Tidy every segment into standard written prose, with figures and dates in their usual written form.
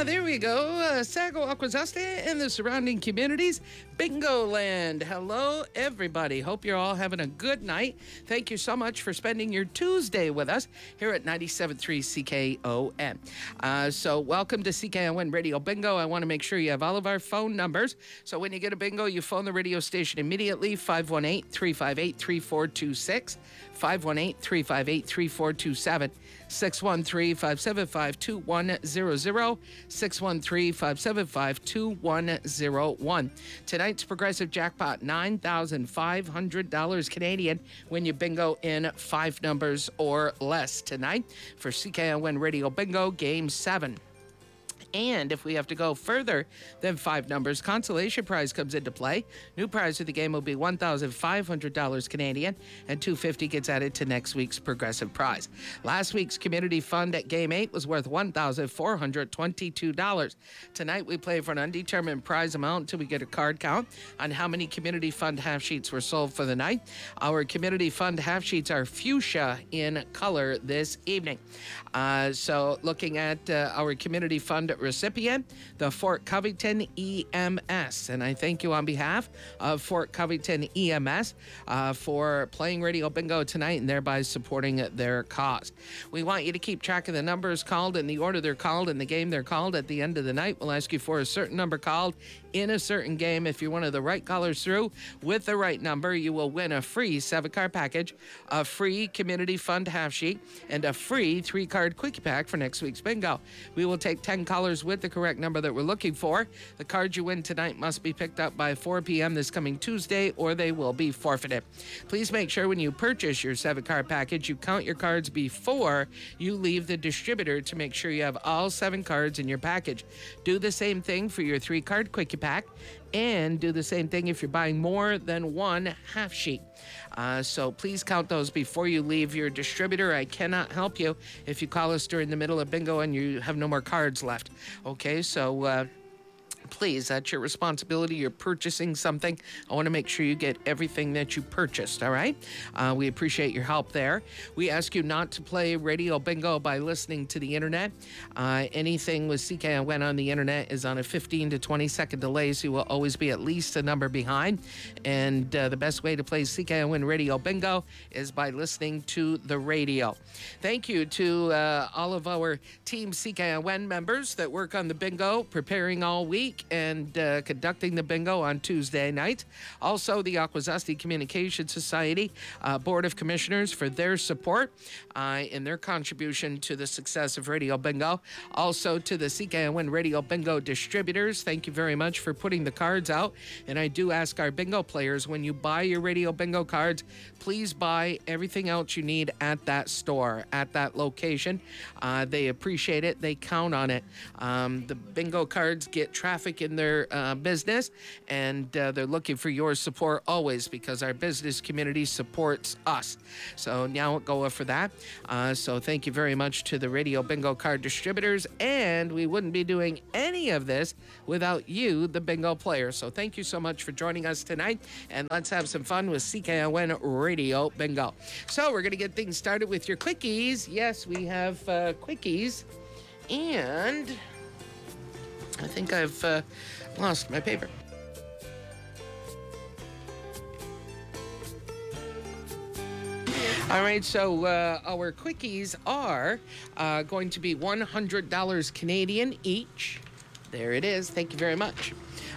There we go. Sago, Akwesasne, and the surrounding communities. Bingo Land. Hello, everybody. Hope you're all having a good night. Thank you so much for spending your Tuesday with us here at 97.3 CKON. So welcome to CKON Radio Bingo. I want to make sure you have all of our phone numbers. So when you get a bingo, you phone the radio station immediately, 518-358-3426, 518-358-3427, 613-575-2100, 613-575-2101. Tonight's progressive jackpot, $9,500 Canadian when you bingo in 5 numbers or less tonight for CKON Radio Bingo Game 7. And if we have to go further than 5 numbers, consolation prize comes into play. New prize of the game will be $1,500 Canadian, and $250 gets added to next week's progressive prize. Last week's community fund at Game 8 was worth $1,422. Tonight we play for an undetermined prize amount until we get a card count on how many community fund half sheets were sold for the night. Our community fund half sheets are fuchsia in color this evening. So looking at our community fund recipient, the Fort Covington EMS. And I thank you on behalf of Fort Covington EMS for playing Radio Bingo tonight and thereby supporting their cause. We want you to keep track of the numbers called in the order they're called in the game they're called at the end of the night. We'll ask you for a certain number called in a certain game. If you're one of the right callers through with the right number, you will win a free 7-card package, a free community fund half sheet, and a free 3-card quickie pack for next week's bingo. We will take 10 callers with the correct number that we're looking for. The cards you win tonight must be picked up by 4 p.m. this coming Tuesday, or they will be forfeited. Please make sure when you purchase your 7-card package, you count your cards before you leave the distributor to make sure you have all 7 cards in your package. Do the same thing for your 3-card quickie pack, and do the same thing if you're buying more than 1 half sheet. So please count those before you leave your distributor. I cannot help you if you call us during the middle of bingo and you have no more cards left. Okay, so please, that's your responsibility. You're purchasing something. I want to make sure you get everything that you purchased, all right? We appreciate your help there. We ask you not to play Radio Bingo by listening to the internet. Anything with CKON on the internet is on a 15 to 20 second delay, so you will always be at least a number behind. And the best way to play CKON Radio Bingo is by listening to the radio. Thank you to all of our Team CKON members that work on the bingo, preparing all week and conducting the bingo on Tuesday night. Also, the Akwesasne Communication Society Board of Commissioners for their support in their contribution to the success of Radio Bingo. Also, to the CKON Radio Bingo distributors, thank you very much for putting the cards out. And I do ask our bingo players, when you buy your Radio Bingo cards, please buy everything else you need at that store, at that location. They appreciate it. They count on it. The bingo cards get traffic in their business, and they're looking for your support always, because our business community supports us. So now go for that. So thank you very much to the Radio Bingo card distributors, and we wouldn't be doing any of this without you, the bingo player. So thank you so much for joining us tonight, and let's have some fun with CKON Radio Bingo. So we're going to get things started with your quickies. Yes, we have quickies, and I think I've lost my paper. All right, so our quickies are going to be $100 Canadian each. There it is. Thank you very much.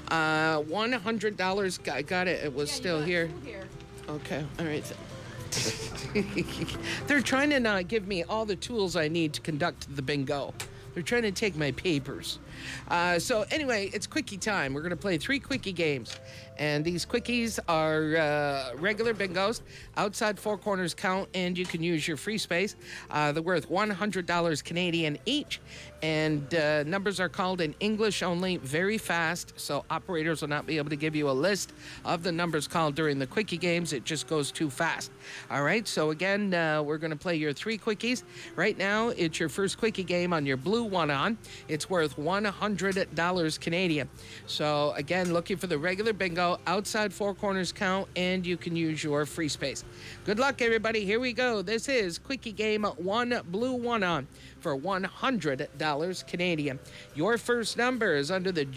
$100. I got it. It was still here. Okay. All right. They're trying to not give me all the tools I need to conduct the bingo. They're trying to take my papers. So anyway, it's quickie time. We're going to play 3 quickie games. And these quickies are regular bingos. Outside 4 corners count, and you can use your free space. They're worth $100 Canadian each. And numbers are called in English only, very fast. So operators will not be able to give you a list of the numbers called during the quickie games. It just goes too fast. All right, so again, we're going to play your 3 quickies. Right now, it's your first quickie game on your blue one on. It's worth $100 Canadian. So again, looking for the regular bingo So outside four corners count, and you can use your free space. Good luck, everybody. Here we go. This is Quickie Game 1 Blue 1 on for $100 Canadian. Your first number is under the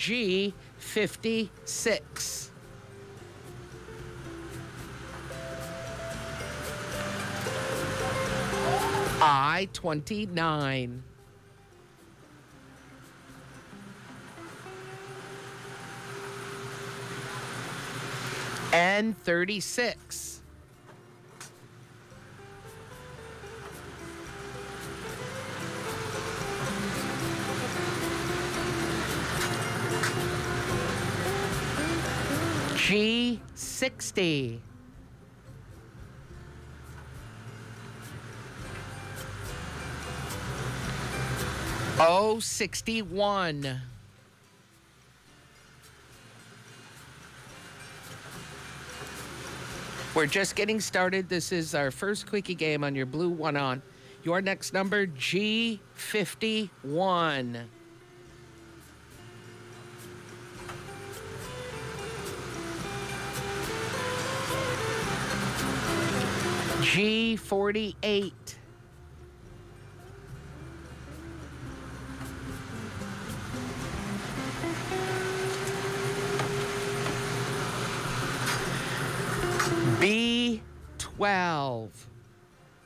G56. I-29. N36. G60. O61. We're just getting started. This is our first Quickie Game on your Blue 1 on. Your next number, G51. G48. B12.